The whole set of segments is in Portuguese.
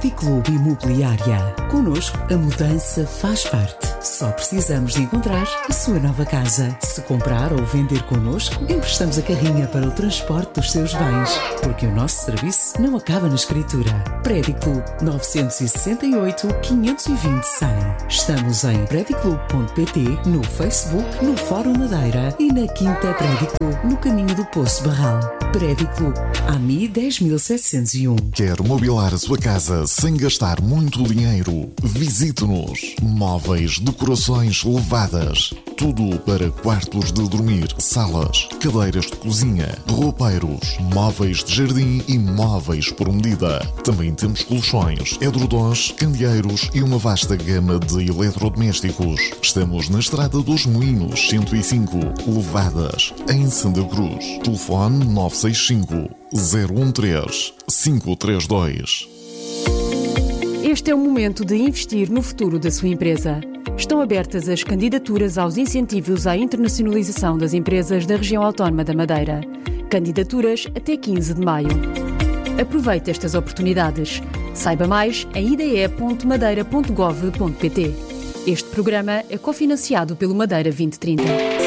Prediclube Imobiliária. Connosco, a mudança faz parte. Só precisamos de encontrar a sua nova casa. Se comprar ou vender connosco, emprestamos a carrinha para o transporte dos seus bens. Porque o nosso serviço não acaba na escritura. Prediclube 968 520 100. Estamos em prediclube.pt, no Facebook, no Fórum Madeira e na Quinta Prediclube, no caminho do Poço Barral. Prediclube, AMI 10701. Quer mobilar a sua casa sem gastar muito dinheiro? Visite-nos. Móveis, decorações levadas. Tudo para quartos de dormir, salas, cadeiras de cozinha, roupeiros, móveis de jardim e móveis por medida. Também temos colchões, edredons, candeeiros e uma vasta gama de eletrodomésticos. Estamos na Estrada dos Moinhos, 105, Levadas, em Santa Cruz. Telefone 965 013 532. Este é o momento de investir no futuro da sua empresa. Estão abertas as candidaturas aos incentivos à internacionalização das empresas da região autónoma da Madeira. Candidaturas até 15 de maio. Aproveite estas oportunidades. Saiba mais em ide.madeira.gov.pt. Este programa é cofinanciado pelo Madeira 2030.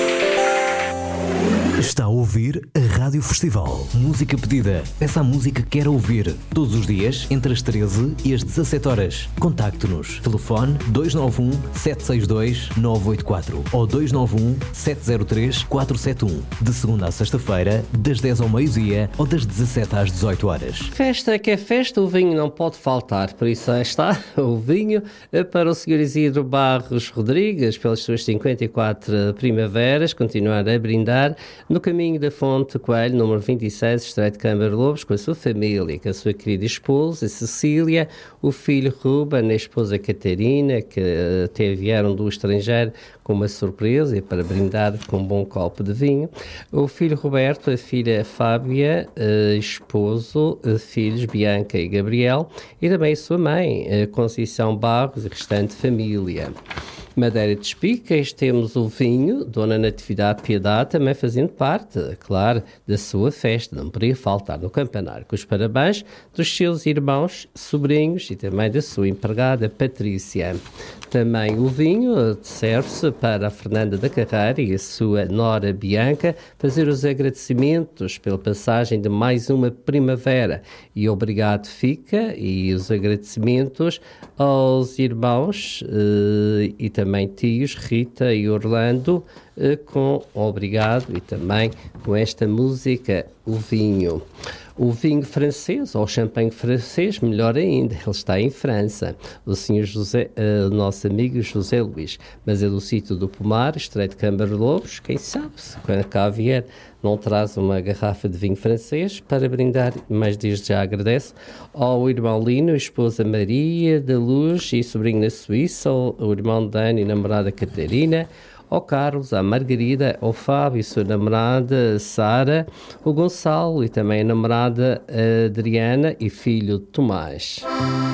Está a ouvir a Rádio Festival. Música pedida. Peça a música que quer ouvir. Todos os dias, entre as 13 e as 17 horas. Contacte-nos. Telefone 291 762 984 ou 291 703 471. De segunda a sexta-feira, das 10 ao meio-dia ou das 17 às 18 horas. Festa que é festa, o vinho não pode faltar. Por isso aí está o vinho para o Sr. Isidro Barros Rodrigues, pelas suas 54 primaveras, continuar a brindar no caminho da Fonte Coelho, número 26, Estreito de Câmara Lobos, com a sua família, com a sua querida esposa, Cecília, o filho Ruben, a esposa Catarina, que até vieram do estrangeiro com uma surpresa e para brindar com um bom copo de vinho, o filho Roberto, a filha Fábia, esposo, filhos Bianca e Gabriel, e também a sua mãe, Conceição Barros e restante família. Madeira de Espicas, temos o vinho, Dona Natividade Piedade, também fazendo parte, claro, da sua festa. Não poderia faltar no campanário. Com os parabéns dos seus irmãos, sobrinhos e também da sua empregada Patrícia. Também o vinho serve-se para a Fernanda da Carreira e a sua nora Bianca fazer os agradecimentos pela passagem de mais uma primavera. E obrigado fica, e os agradecimentos aos irmãos e também tios Rita e Orlando, com obrigado e também com esta música, o vinho. O vinho francês, ou champanhe francês, melhor ainda, ele está em França. O senhor José, nosso amigo José Luís, mas é do sítio do Pomar, Estreito de Câmara Lobos, quem sabe, se quando cá vier, não traz uma garrafa de vinho francês para brindar, mas desde já agradece ao irmão Lino, esposa Maria da Luz e sobrinho na Suíça, o irmão Dani e namorada Catarina, ao Carlos, à Margarida, ao Fábio e sua namorada Sara, o Gonçalo e também a namorada Adriana e filho Tomás.